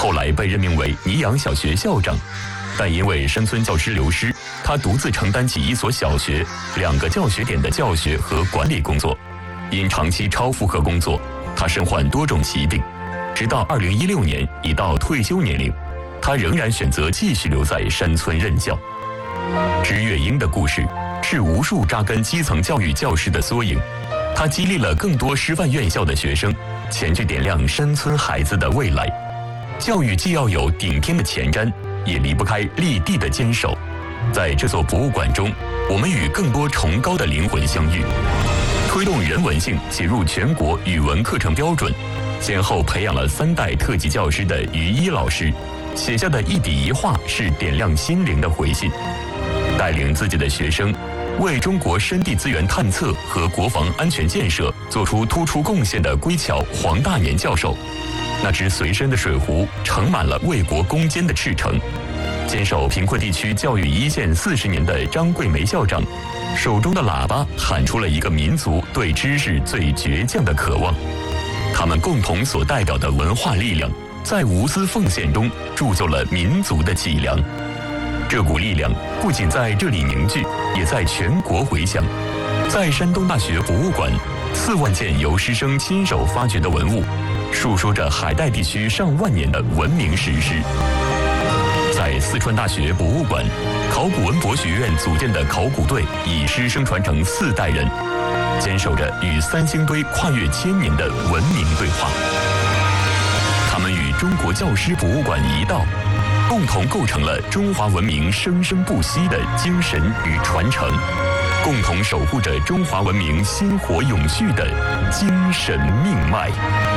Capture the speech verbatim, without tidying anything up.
后来被任命为尼阳小学校长，但因为山村教师流失，他独自承担起一所小学、两个教学点的教学和管理工作。因长期超负荷工作，他身患多种疾病，直到二零一六年已到退休年龄，他仍然选择继续留在山村任教。支月英的故事是无数扎根基层教育教师的缩影，他激励了更多师范院校的学生前去点亮山村孩子的未来。教育既要有顶天的前瞻，也离不开立地的坚守。在这座博物馆中，我们与更多崇高的灵魂相遇。推动人文性写入全国语文课程标准，先后培养了三代特级教师的于一老师，写下的一笔一画是点亮心灵的回信。带领自己的学生为中国山地资源探测和国防安全建设做出突出贡献的归侨黄大年教授，那只随身的水壶盛满了为国攻坚的赤诚。坚守贫困地区教育一线四十年的张桂梅校长，手中的喇叭喊出了一个民族对知识最倔强的渴望。他们共同所代表的文化力量，在无私奉献中铸就了民族的脊梁。这股力量不仅在这里凝聚，也在全国回响。在山东大学博物馆，四万件由师生亲手发掘的文物，述说着海带地区上万年的文明史诗。在四川大学博物馆，考古文博学院组建的考古队以师生传承四代人，坚守着与三星堆跨越千年的文明对话。他们与中国教师博物馆一道，共同构成了中华文明生生不息的精神与传承，共同守护着中华文明薪火永续的精神命脉。